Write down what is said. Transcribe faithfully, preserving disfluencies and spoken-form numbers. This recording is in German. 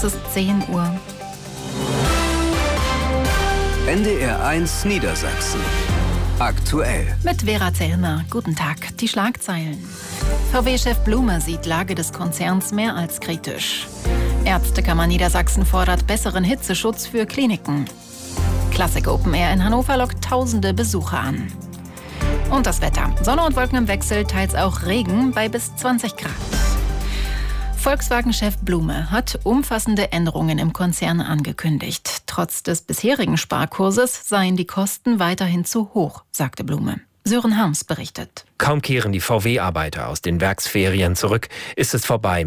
ist zehn Uhr. N D R eins Niedersachsen. Aktuell. Mit Vera Zellner. Guten Tag. Die Schlagzeilen. V W-Chef Blume sieht Lage des Konzerns mehr als kritisch. Ärztekammer Niedersachsen fordert besseren Hitzeschutz für Kliniken. Classic Open Air in Hannover lockt tausende Besucher an. Und das Wetter. Sonne und Wolken im Wechsel, teils auch Regen bei bis zwanzig Grad. Volkswagen-Chef Blume hat umfassende Änderungen im Konzern angekündigt. Trotz des bisherigen Sparkurses seien die Kosten weiterhin zu hoch, sagte Blume. Sören Harms berichtet. Kaum kehren die V W-Arbeiter aus den Werksferien zurück, ist es vorbei